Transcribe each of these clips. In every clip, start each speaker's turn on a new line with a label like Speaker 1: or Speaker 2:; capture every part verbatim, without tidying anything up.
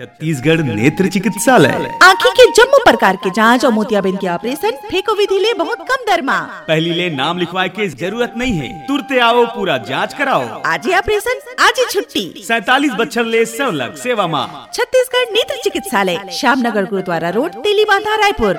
Speaker 1: छत्तीसगढ़ नेत्र चिकित्सालय
Speaker 2: आँखी के जम्मू प्रकार के जांच और मोतियाबिंद के ऑपरेशन फेको विधि ले बहुत कम दर में।
Speaker 1: पहली ले नाम लिखवाए के जरूरत नहीं है, तुरते आओ पूरा जांच कराओ।
Speaker 2: आज ही ऑपरेशन आज ही छुट्टी।
Speaker 1: सैतालीस बच्चर ले सवलग सेवा माँ।
Speaker 2: छत्तीसगढ़ नेत्र चिकित्सालय, श्यामनगर गुरुद्वारा रोड, तेलीबांधा, रायपुर।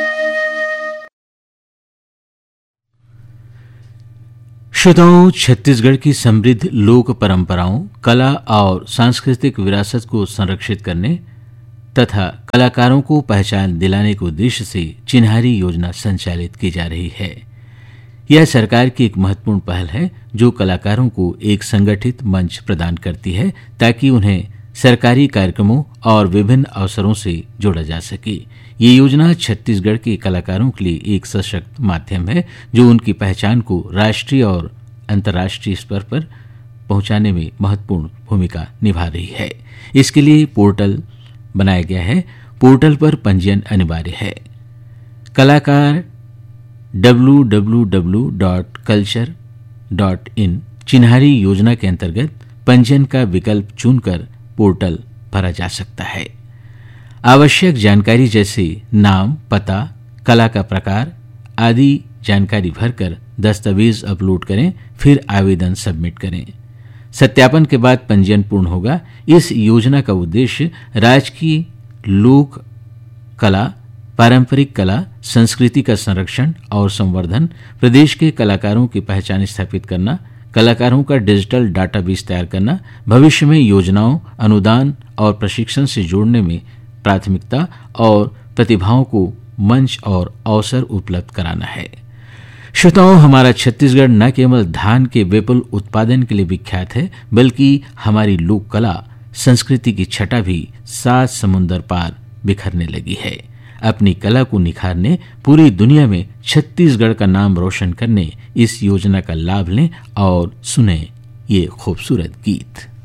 Speaker 3: श्रोताओं, छत्तीसगढ़ की समृद्ध लोक परंपराओं, कला और सांस्कृतिक विरासत को संरक्षित करने तथा कलाकारों को पहचान दिलाने के उद्देश्य से चिन्हारी योजना संचालित की जा रही है। यह सरकार की एक महत्वपूर्ण पहल है जो कलाकारों को एक संगठित मंच प्रदान करती है ताकि उन्हें सरकारी कार्यक्रमों और विभिन्न अवसरों से जोड़ा जा सके। ये योजना छत्तीसगढ़ के कलाकारों के लिए एक सशक्त माध्यम है जो उनकी पहचान को राष्ट्रीय और अंतर्राष्ट्रीय स्तर पर पहुंचाने में महत्वपूर्ण भूमिका निभा रही है। इसके लिए पोर्टल बनाया गया है। पोर्टल पर पंजीयन अनिवार्य है। कलाकार W W W dot culture dot in चिन्हारी योजना के अंतर्गत पंजीयन का विकल्प चुनकर पोर्टल भरा जा सकता है। आवश्यक जानकारी जैसे नाम, पता, कला का प्रकार आदि जानकारी भरकर दस्तावेज अपलोड करें, फिर आवेदन सबमिट करें। सत्यापन के बाद पंजीयन पूर्ण होगा। इस योजना का उद्देश्य राज्य की लोक कला, पारंपरिक कला, संस्कृति का संरक्षण और संवर्धन, प्रदेश के कलाकारों की पहचान स्थापित करना, कलाकारों का डिजिटल डाटाबेस तैयार करना, भविष्य में योजनाओं, अनुदान और प्रशिक्षण से जोड़ने में प्राथमिकता और प्रतिभाओं को मंच और अवसर उपलब्ध कराना है। श्रोताओं, हमारा छत्तीसगढ़ न केवल धान के विपुल उत्पादन के लिए विख्यात है बल्कि हमारी लोक कला संस्कृति की छटा भी सात समुंदर पार बिखरने लगी है। अपनी कला को निखारने पूरी दुनिया में छत्तीसगढ़ का नाम रोशन करने इस योजना का लाभ लें और सुने ये खूबसूरत गीत।